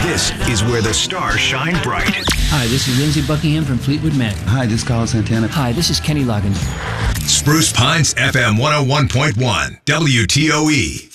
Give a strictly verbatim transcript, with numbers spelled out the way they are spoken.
This is where the stars shine bright. Hi, this is Lindsey Buckingham from Fleetwood Mac. Hi, this is Carlos Santana. Hi, this is Kenny Loggins. Spruce Pines F M one oh one point one, W T O E.